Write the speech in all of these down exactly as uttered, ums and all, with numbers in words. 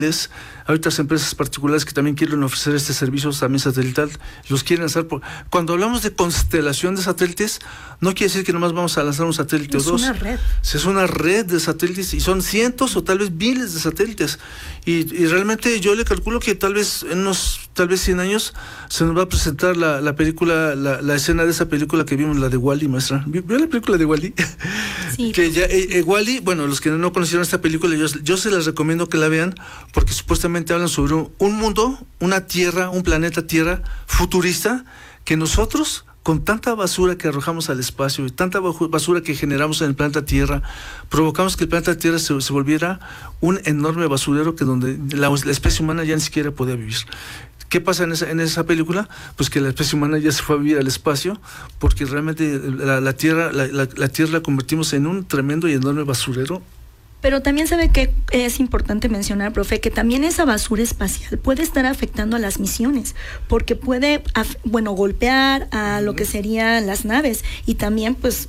hay otras empresas particulares que también quieren ofrecer este servicio también satelital, los quieren lanzar. Por... Cuando hablamos de constelación de satélites, no quiere decir que nomás vamos a lanzar un satélite es o dos. Es una red. Es una red de satélites y son cientos o tal vez miles de satélites. Y, y realmente yo le calculo que tal vez en unos, tal vez cien años se nos va a presentar la, la película, la, la escena de esa película que vimos, la de Wall-E, maestra. ¿Vio la película de Wall-E? Sí. que ya, eh, eh, Wall-E, bueno, los que no conocieron esta película, yo, yo se les recomiendo que la vean, porque supuestamente hablan sobre un, un mundo, una tierra, un planeta Tierra futurista, que nosotros, con tanta basura que arrojamos al espacio y tanta basura que generamos en el planeta Tierra, provocamos que el planeta Tierra se, se volviera un enorme basurero que donde la, la especie humana ya ni siquiera podía vivir. ¿Qué pasa en esa, en esa película? Pues que la especie humana ya se fue a vivir al espacio, porque realmente la, la Tierra la, la, la Tierra la convertimos en un tremendo y enorme basurero. Pero también sabe que es importante mencionar, profe, que también esa basura espacial puede estar afectando a las misiones, porque puede, bueno, golpear a lo que serían las naves y también, pues...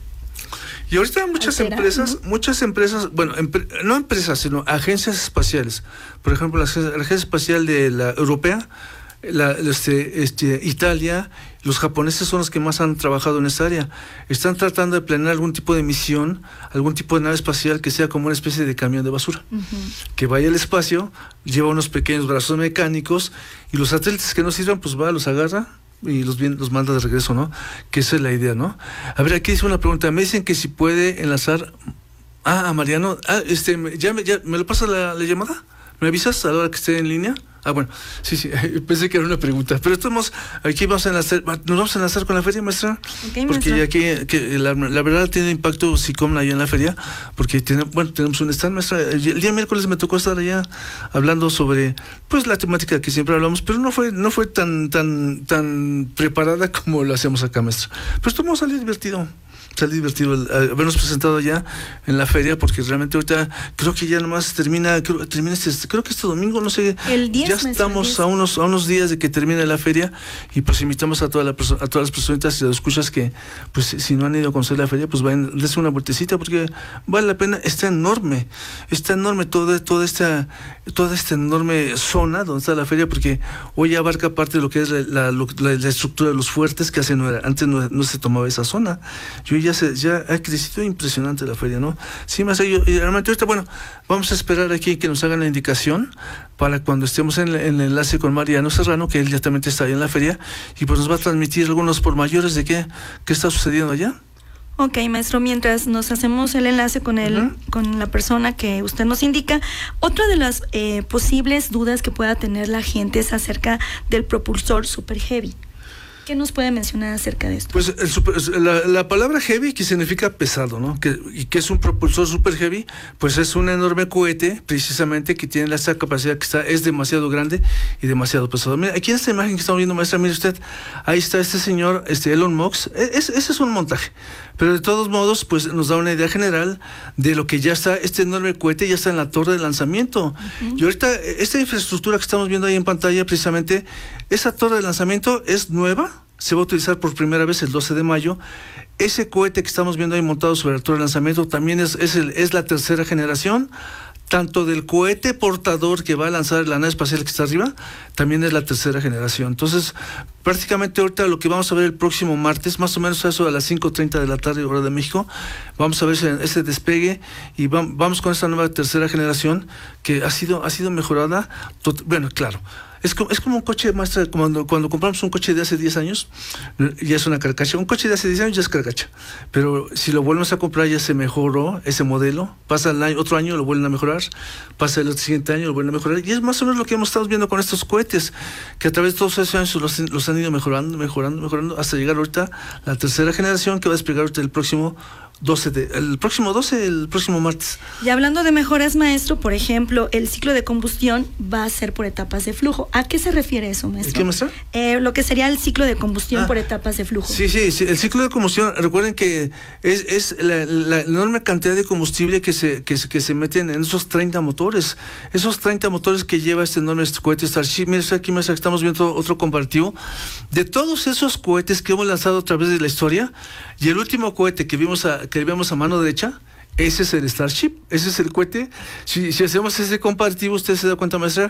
Y ahorita muchas alterar, empresas, ¿no? muchas empresas, bueno, empre, no empresas, sino agencias espaciales. Por ejemplo, la, la Agencia Espacial de la Europea, la, este, este, Italia, los japoneses son los que más han trabajado en esta área. Están tratando de planear algún tipo de misión, algún tipo de nave espacial que sea como una especie de camión de basura, uh-huh. que vaya al espacio, lleva unos pequeños brazos mecánicos y los satélites que no sirvan, pues va, los agarra y los, bien, los manda de regreso, ¿no? Que esa es la idea, ¿no? A ver, aquí dice una pregunta. Me dicen que si puede enlazar... Ah, a Mariano. Ah, este, ¿ya me, ya, ¿me lo pasa la, la llamada? ¿Me avisas a la hora que esté en línea? Ah, bueno, sí, sí, pensé que era una pregunta. Pero estamos, aquí vamos a enlazar, nos vamos a enlazar con la feria, maestra. Okay, porque maestra. aquí, que la, la verdad tiene impacto SICOM allá en la feria, porque tiene, bueno, tenemos un stand, maestra. El, el día miércoles me tocó estar allá hablando sobre, pues, la temática que siempre hablamos, pero no fue, no fue tan, tan, tan preparada como lo hacemos acá, maestra. Pero esto vamos a salir divertido. Sale divertido el, el habernos presentado ya en la feria, porque realmente ahorita creo que ya nomás termina, creo, termina este, creo que este domingo, no sé, el diez, ya estamos diez. a unos a unos días de que termine la feria, y pues invitamos a toda la a todas las personitas y a los escuchas que, pues, si no han ido a conocer la feria, pues vayan, dense una vueltecita, porque vale la pena. Está enorme, está enorme toda, toda esta toda esta enorme zona donde está la feria, porque hoy abarca parte de lo que es la, la, la, la estructura de los fuertes, que hace no era, antes no, no se tomaba esa zona. Yo ya se, ya ha crecido impresionante la feria, ¿no? Sí, más yo, y realmente ahorita, bueno, vamos a esperar aquí que nos hagan la indicación para cuando estemos en, en el enlace con Mariano Serrano, que él ya también está ahí en la feria, y pues nos va a transmitir algunos por mayores de qué, qué está sucediendo allá. Ok, maestro, mientras nos hacemos el enlace con el, uh-huh. con la persona que usted nos indica, otra de las eh, posibles dudas que pueda tener la gente es acerca del propulsor Super Heavy. ¿Qué nos puede mencionar acerca de esto? Pues el super, la, la palabra heavy, que significa pesado, ¿no? Que, y que es un propulsor super heavy, pues es un enorme cohete, precisamente, que tiene esa capacidad que está, es demasiado grande y demasiado pesado. Mira, aquí en esta imagen que estamos viendo, maestra, mire usted, ahí está este señor, este Elon Musk. Es, ese es un montaje, pero de todos modos, pues nos da una idea general de lo que ya está, este enorme cohete ya está en la torre de lanzamiento. Uh-huh. Y ahorita, esta infraestructura que estamos viendo ahí en pantalla, precisamente, esa torre de lanzamiento es nueva, se va a utilizar por primera vez el doce de mayo. Ese cohete que estamos viendo ahí montado sobre la torre de lanzamiento también es, es, el, es la tercera generación, tanto del cohete portador que va a lanzar la nave espacial que está arriba, también es la tercera generación. Entonces, prácticamente ahorita lo que vamos a ver el próximo martes, más o menos a eso a las cinco treinta de la tarde, hora de México, vamos a ver ese, ese despegue y va, vamos con esta nueva tercera generación que ha sido, ha sido mejorada. Tot, bueno, claro. Es como, es como un coche, maestra, cuando, cuando compramos un coche de hace diez años, ya es una carcacha. Un coche de hace diez años ya es carcacha. Pero si lo volvemos a comprar, ya se mejoró ese modelo. Pasa el año, otro año, lo vuelven a mejorar. Pasa el siguiente año, lo vuelven a mejorar. Y es más o menos lo que hemos estado viendo con estos cohetes, que a través de todos esos años los, los han ido mejorando, mejorando, mejorando, hasta llegar ahorita la tercera generación, que va a despegar ahorita el próximo doce de, el próximo doce, el próximo martes. Y hablando de mejoras, maestro, por ejemplo, el ciclo de combustión va a ser por etapas de flujo. ¿A qué se refiere eso, maestro? ¿Qué, maestro? Eh, lo que sería el ciclo de combustión ah, por etapas de flujo. Sí, sí, sí, el ciclo de combustión, recuerden que es, es la, la enorme cantidad de combustible que se, que, que se meten en esos treinta motores, esos treinta motores que lleva este enorme cohete Starship. Mira, aquí, maestra, estamos viendo otro comparativo de todos esos cohetes que hemos lanzado a través de la historia, y el último cohete que vimos a que vemos a mano derecha, ese es el Starship, ese es el cohete. Si, si hacemos ese comparativo, usted se da cuenta, maestra,